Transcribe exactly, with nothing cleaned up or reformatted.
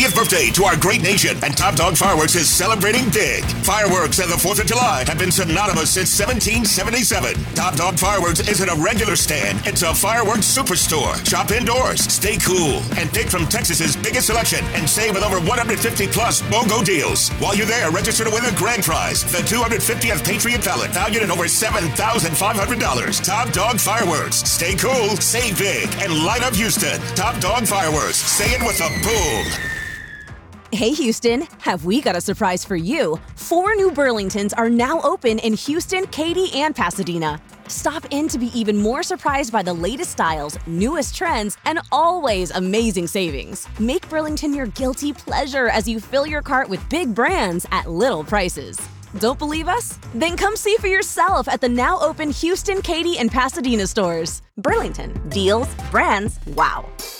fiftieth birthday to our great nation, and Top Dog Fireworks is celebrating big. Fireworks and the fourth of July have been synonymous since seventeen seventy-seven. Top Dog Fireworks isn't a regular stand, it's a fireworks superstore. Shop indoors, stay cool, and pick from Texas's biggest selection and save with over one hundred fifty plus BOGO deals. While you're there, register to win a grand prize, the two hundred fiftieth Patriot Ballot, valued at over seven thousand five hundred dollars. Top Dog Fireworks. Stay cool, save big, and light up Houston. Top Dog Fireworks. Say it with a boom. Hey Houston, have we got a surprise for you? Four new Burlingtons are now open in Houston, Katy, and Pasadena. Stop in to be even more surprised by the latest styles, newest trends, and always amazing savings. Make Burlington your guilty pleasure as you fill your cart with big brands at little prices. Don't believe us? Then come see for yourself at the now open Houston, Katy, and Pasadena stores. Burlington. Deals, brands, wow.